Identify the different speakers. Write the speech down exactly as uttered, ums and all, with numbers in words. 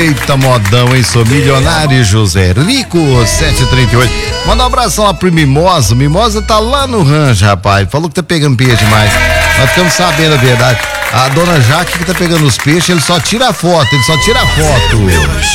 Speaker 1: Eita modão, hein? Sou milionário, José Rico, sete e trinta e oito. Manda um abração lá pro Mimosa. Mimosa tá lá no rancho, rapaz. Falou que tá pegando peixe demais. Nós ficamos sabendo a verdade. A dona Jaque que tá pegando os peixes, ele só tira a foto, ele só tira a foto.